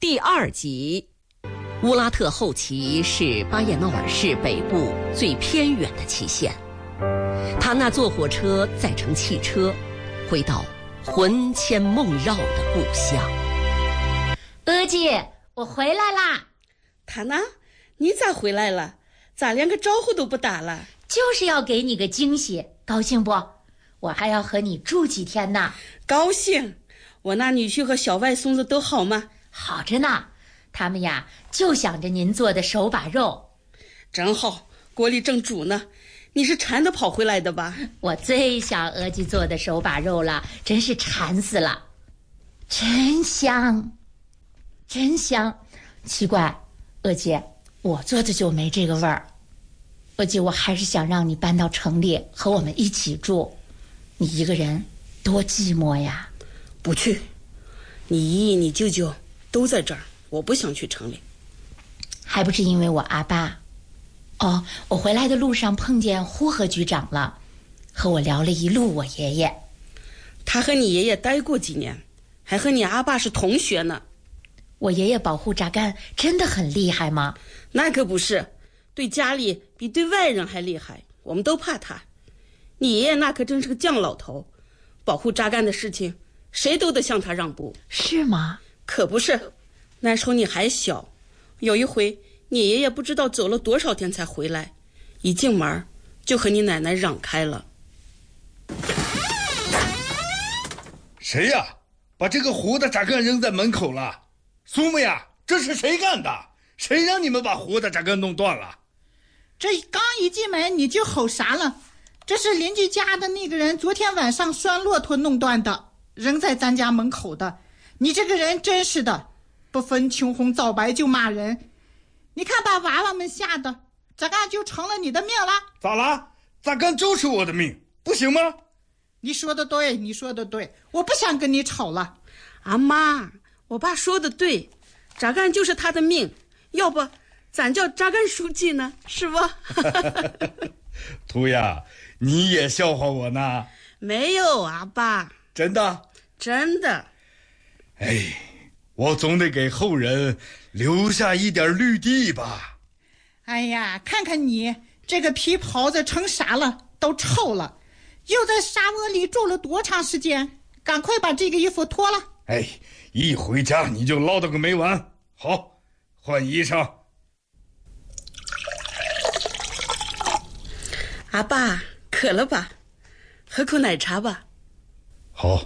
第2集。乌拉特后旗是巴彦淖尔市北部最偏远的旗县。塔纳坐火车载乘汽车，回到魂牵梦绕的故乡。 阿姐，我回来啦！ 塔纳，你咋回来了？咋连个招呼都不打了？ 就是要给你个惊喜，高兴不？我还要和你住几天呢。 高兴。我那女婿和小外孙子都好吗？ 好着呢，他们呀就想着您做的手把肉。 真好，锅里正煮呢。你是馋的跑回来的吧？ 我最想阿姐做的手把肉了，真是馋死了。真香，真香。奇怪，阿姐，我做的就没这个味儿。阿姐，我还是想让你搬到城里和我们一起住，你一个人多寂寞呀。 不去，你姨姨你舅舅都在这儿，我不想去城里。 还不是因为我阿爸。哦，我回来的路上碰见呼和局长了，和我聊了一路我爷爷。 他和你爷爷待过几年，还和你阿爸是同学呢。 我爷爷保护扎干真的很厉害吗？ 那可不是，对家里比对外人还厉害，我们都怕他。你爷爷那可真是个犟老头，保护扎干的事情谁都得向他让步。 是吗？ 可不是，那时候你还小，有一回你爷爷不知道走了多少天才回来，一进门就和你奶奶嚷开了。 谁呀？把这个活的扎干扔在门口了？苏木呀，这是谁干的？谁让你们把活的扎干弄断了？ 这刚一进门你就吼啥了？这是邻居家的那个人昨天晚上拴骆驼弄断的，扔在咱家门口的。你这个人真是的，不分青红皂白就骂人。你看把娃娃们吓的，扎干就成了你的命了。 咋了？扎干就是我的命，不行吗？ 你说的对，你说的对，我不想跟你吵了。 阿妈，我爸说的对，扎干就是他的命，要不咱叫扎干书记呢，是不？ 图呀，你也笑话我呢？ 没有啊，爸。 真的？ 真的。 哎，我总得给后人留下一点绿地吧。 哎呀，看看你这个皮袍子成啥了，都臭了，又在沙窝里住了多长时间？赶快把这个衣服脱了。 哎，一回家你就唠叨个没完。好，换衣裳。 阿爸，渴了吧？喝口奶茶吧。 好。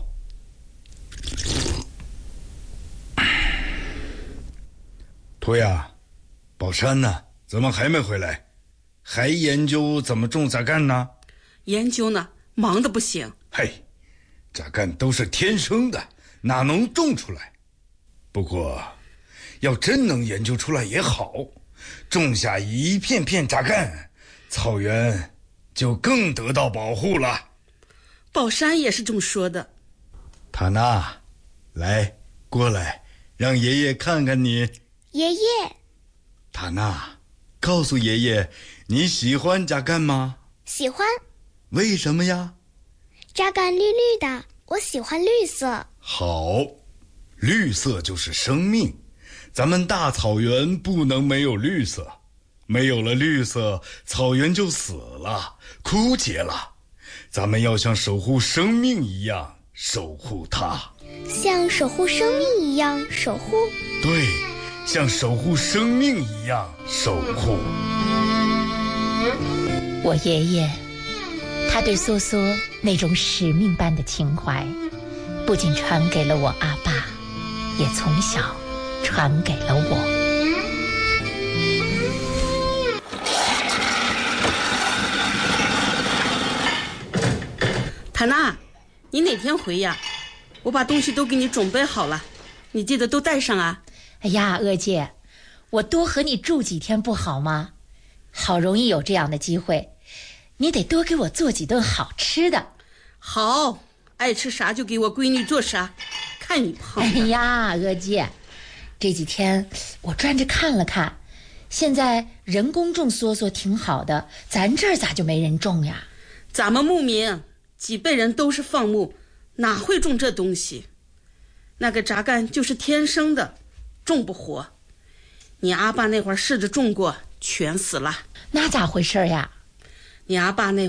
图呀，宝山呢？怎么还没回来？还研究怎么种扎干呢？ 研究呢，忙得不行。 嘿，扎干都是天生的，哪能种出来？不过，要真能研究出来也好，种下一片片扎干，草原就更得到保护了。 宝山也是这么说的。 塔娜，来，过来，让爷爷看看你。 爷爷。 塔娜，告诉爷爷，你喜欢扎干吗？ 喜欢。 为什么呀？ 扎干绿绿的，我喜欢绿色。 好，绿色就是生命，咱们大草原不能没有绿色，没有了绿色，草原就死了，枯竭了。咱们要像守护生命一样守护它。 像守护生命一样守护？ 对，像守护生命一样守护。 我爷爷，他对梭梭那种使命般的情怀，不仅传给了我阿爸，也从小传给了我。 塔娜，你哪天回呀？我把东西都给你准备好了，你记得都带上啊。 哎呀，阿姐，我多和你住几天不好吗？好容易有这样的机会，你得多给我做几顿好吃的。 好，爱吃啥就给我闺女做啥，看你胖。 哎呀，阿姐，这几天我转着看了看，现在人工种梭梭挺好的，咱这儿咋就没人种呀？ 咱们牧民几辈人都是放牧，哪会种这东西？那个扎干就是天生的， 种不活。你阿爸那会儿试着种过，全死了。 那咋回事呀？ 你阿爸那